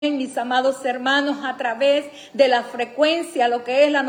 mis amados hermanos, a través de la frecuencia, lo que es la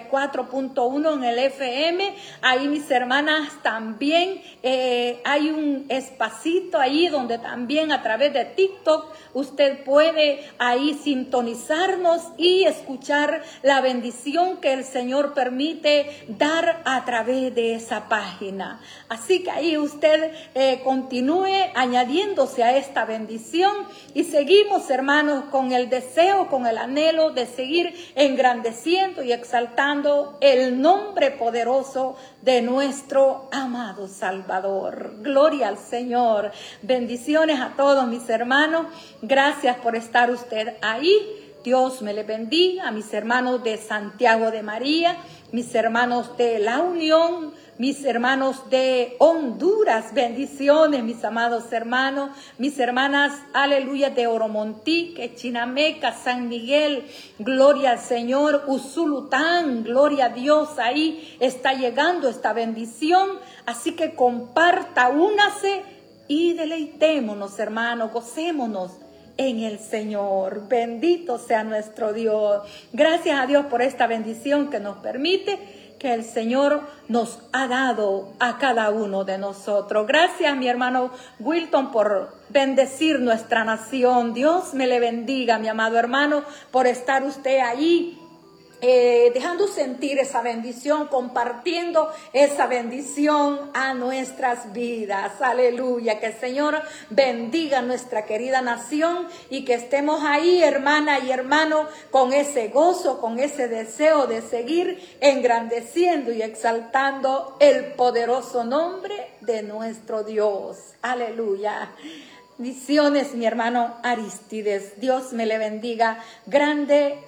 94.1 en el FM. Ahí, mis hermanas, también hay un espacito ahí donde también a través de TikTok usted puede ahí sintonizarnos y escuchar la bendición que el Señor permite dar a través de esa página. Así que ahí usted continúe añadiéndose a esta bendición y seguimos, hermanos, con el deseo, con el anhelo de seguir engrandeciendo y exaltando el nombre poderoso de nuestro amado Salvador. Gloria al Señor. Bendiciones a todos mis hermanos. Gracias por estar usted ahí. Dios me le bendiga. A mis hermanos de Santiago de María, mis hermanos de La Unión, mis hermanos de Honduras, bendiciones, mis amados hermanos, mis hermanas, aleluya, de Oromontique, Chinameca, San Miguel, gloria al Señor, Usulután, gloria a Dios, ahí está llegando esta bendición, así que comparta, únase y deleitémonos, hermanos, gocémonos en el Señor. Bendito sea nuestro Dios. Gracias a Dios por esta bendición que nos permite, que el Señor nos ha dado a cada uno de nosotros. Gracias, mi hermano Wilton, por bendecir nuestra nación. Dios me le bendiga, mi amado hermano, por estar usted ahí, dejando sentir esa bendición, compartiendo esa bendición a nuestras vidas. Aleluya, que el Señor bendiga nuestra querida nación y que estemos ahí, hermana y hermano, con ese gozo, con ese deseo de seguir engrandeciendo y exaltando el poderoso nombre de nuestro Dios. Aleluya. Bendiciones, mi hermano Aristides. Dios me le bendiga grandemente.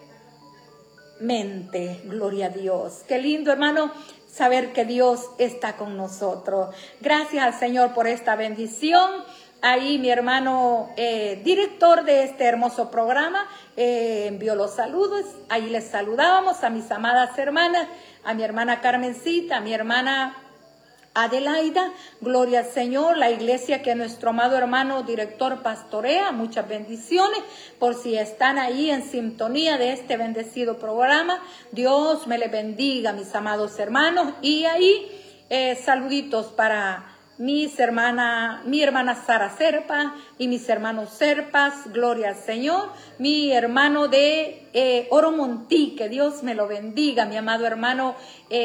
Gloria a Dios. Qué lindo, hermano, saber que Dios está con nosotros. Gracias al Señor por esta bendición. Ahí mi hermano director de este hermoso programa envió los saludos. Ahí les saludábamos a mis amadas hermanas, a mi hermana Carmencita, a mi hermana Adelaida, gloria al Señor, la iglesia que nuestro amado hermano director pastorea, muchas bendiciones, por si están ahí en sintonía de este bendecido programa. Dios me le bendiga, mis amados hermanos, y ahí saluditos para mi hermana Sara Serpa y mis hermanos Serpas, gloria al Señor, mi hermano de Oromontique, Dios me lo bendiga, mi amado hermano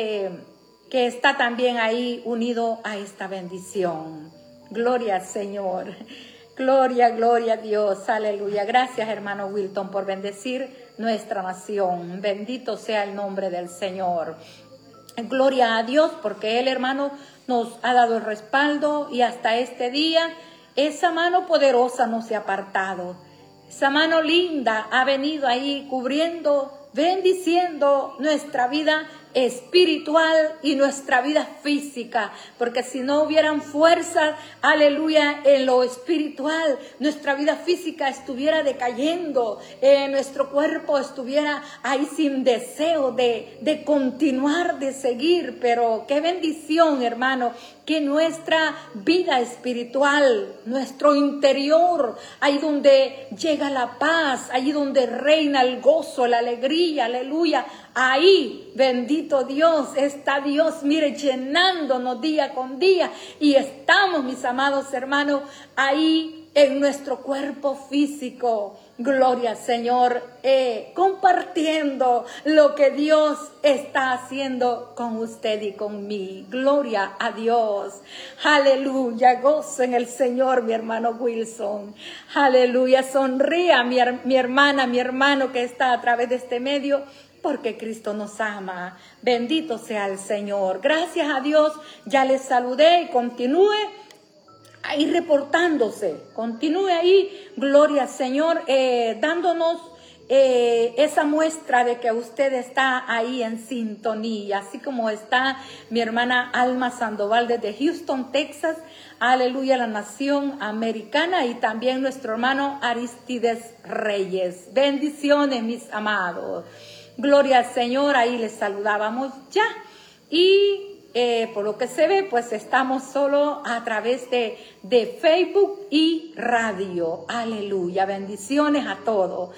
que está también ahí unido a esta bendición. Gloria al Señor. Gloria, gloria a Dios. Aleluya. Gracias, hermano Wilton, por bendecir nuestra nación. Bendito sea el nombre del Señor. Gloria a Dios, porque Él, hermano, nos ha dado el respaldo y hasta este día esa mano poderosa no se ha apartado. Esa mano linda ha venido ahí cubriendo, bendiciendo nuestra vida espiritual y nuestra vida física, porque si no hubieran fuerzas, aleluya, en lo espiritual, nuestra vida física estuviera decayendo, nuestro cuerpo estuviera ahí sin deseo de continuar, de seguir. Pero qué bendición, hermano, que nuestra vida espiritual, nuestro interior, ahí donde llega la paz, ahí donde reina el gozo, la alegría, aleluya, ahí, bendito Dios, está Dios, mire, llenándonos día con día, y estamos, mis amados hermanos, ahí en nuestro cuerpo físico, gloria al Señor, compartiendo lo que Dios está haciendo con usted y con mí. Gloria a Dios. Aleluya. Gozo en el Señor, mi hermano Wilson. Aleluya. Sonría mi hermana, mi hermano que está a través de este medio, porque Cristo nos ama. Bendito sea el Señor. Gracias a Dios. Ya les saludé y continúe ahí reportándose, continúe ahí, gloria al Señor, dándonos esa muestra de que usted está ahí en sintonía, así como está mi hermana Alma Sandoval desde Houston, Texas, aleluya, la nación americana, y también nuestro hermano Aristides Reyes. Bendiciones, mis amados. Gloria al Señor, ahí les saludábamos ya. Y por lo que se ve, pues estamos solo a través de Facebook y radio. Aleluya, bendiciones a todos.